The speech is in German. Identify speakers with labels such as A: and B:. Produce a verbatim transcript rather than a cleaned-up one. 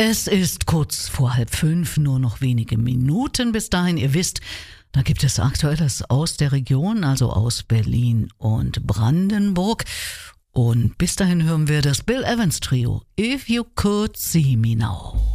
A: Es ist kurz vor halb fünf, nur noch wenige Minuten bis dahin. Ihr wisst, da gibt es Aktuelles aus der Region, also aus Berlin und Brandenburg. Und bis dahin hören wir das Bill Evans Trio, If You Could See Me Now.